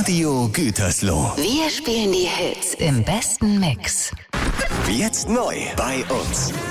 Radio Gütersloh. Wir spielen die Hits im besten Mix. Jetzt neu bei uns.